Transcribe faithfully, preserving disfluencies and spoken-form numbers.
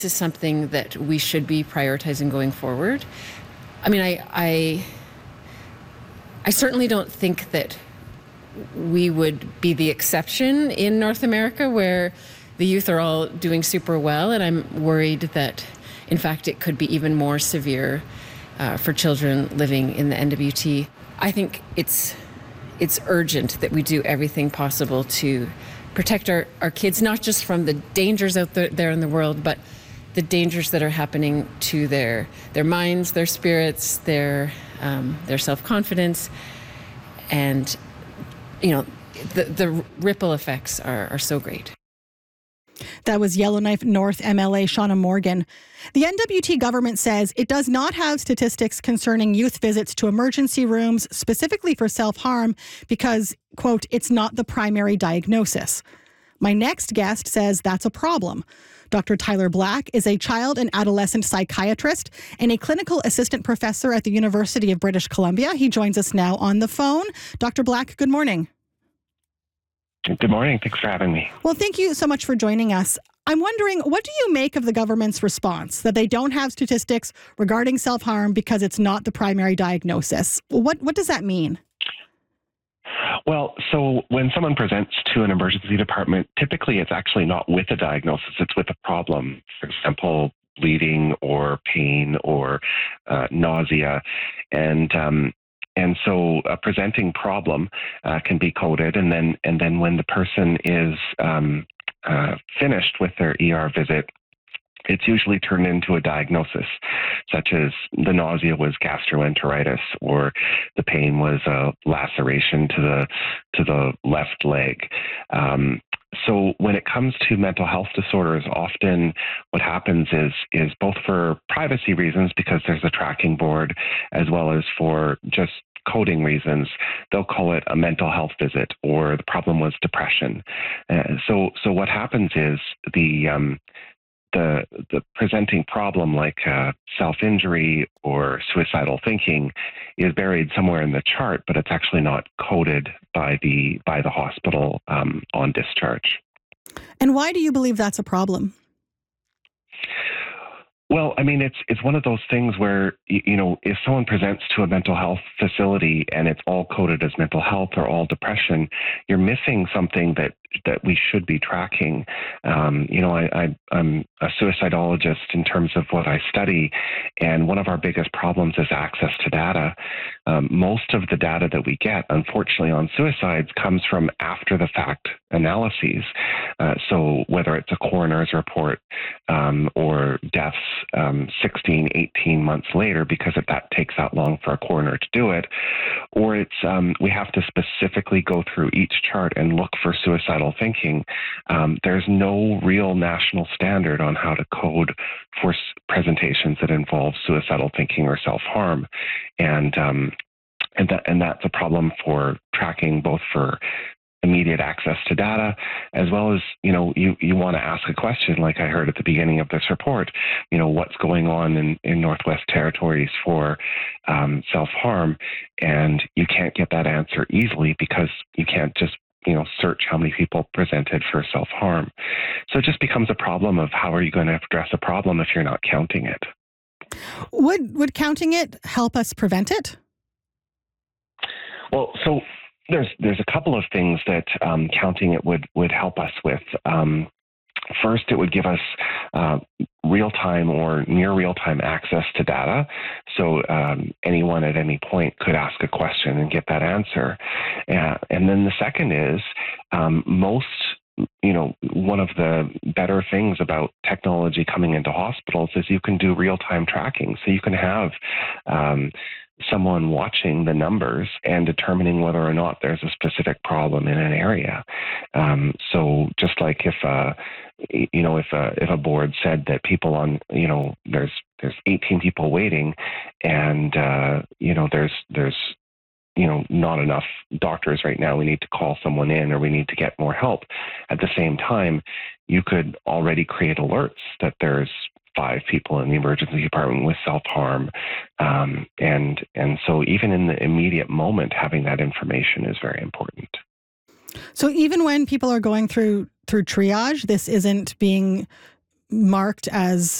This is something that we should be prioritizing going forward. I mean, I, I, I certainly don't think that we would be the exception in North America where the youth are all doing super well, and I'm worried that, in fact, it could be even more severe uh, for children living in the N W T. I think it's it's urgent that we do everything possible to protect our, our kids, not just from the dangers out there, there in the world, but the dangers that are happening to their their minds, their spirits, their um, their self-confidence, and you know the the ripple effects are, are so great. That was Yellowknife North M L A Shauna Morgan. The N W T government says it does not have statistics concerning youth visits to emergency rooms specifically for self-harm because, quote, it's not the primary diagnosis. My next guest says that's a problem. Doctor Tyler Black is a child and adolescent psychiatrist and a clinical assistant professor at the University of British Columbia. He joins us now on the phone. Doctor Black, good morning. Good morning. Thanks for having me. Well, thank you so much for joining us. I'm wondering, what do you make of the government's response that they don't have statistics regarding self-harm because it's not the primary diagnosis? What what does that mean? Well, so when someone presents to an emergency department, typically it's actually not with a diagnosis, it's with a problem. For example, bleeding or pain or uh, nausea. And um, and so a presenting problem uh, can be coded, and then and then when the person is um, uh, finished with their E R visit, it's usually turned into a diagnosis, such as the nausea was gastroenteritis, or the pain was a laceration to the to the left leg. Um, so when it comes to mental health disorders, often what happens is is both for privacy reasons, because there's a tracking board, as well as for just coding reasons, they'll call it a mental health visit, or the problem was depression. Uh, so so what happens is the um, The, the presenting problem, like uh, self-injury or suicidal thinking, is buried somewhere in the chart, but it's actually not coded by the by the hospital um, on discharge. And why do you believe that's a problem? Well, I mean, it's it's one of those things where, you know, if someone presents to a mental health facility and it's all coded as mental health or all depression, you're missing something that that we should be tracking. Um, you know, I, I, I'm a suicidologist in terms of what I study, and one of our biggest problems is access to data. Um, most of the data that we get, unfortunately, on suicides comes from after the fact analyses. Uh, so whether it's a coroner's report um, or deaths um, sixteen, eighteen months later, because it, that takes that long for a coroner to do it, or it's um, we have to specifically go through each chart and look for suicidal thinking. Um, there's no real national standard on how to code for s- presentations that involve suicidal thinking or self-harm, and um, and that and that's a problem for tracking, both for immediate access to data, as well as, you know, you, you want to ask a question, like I heard at the beginning of this report, you know, what's going on in, in Northwest Territories for um, self-harm, and you can't get that answer easily because you can't just, you know, search how many people presented for self-harm. So it just becomes a problem of how are you going to address a problem if you're not counting it? Would would counting it help us prevent it? Well, so there's there's a couple of things that um, counting it would, would help us with. Um, first, it would give us uh, real-time or near real-time access to data. So um, anyone at any point could ask a question and get that answer. Uh, and then the second is um, most you know, one of the better things about technology coming into hospitals is you can do real-time tracking. So you can have um, someone watching the numbers and determining whether or not there's a specific problem in an area. Um, so just like if, uh, you know, if a, if a board said that people on, you know, there's there's eighteen people waiting, and uh, you know, there's there's you know, not enough doctors right now, we need to call someone in, or we need to get more help. At the same time, you could already create alerts that there's five people in the emergency department with self-harm. Um, and, and so even in the immediate moment, having that information is very important. So even when people are going through, through triage, this isn't being marked as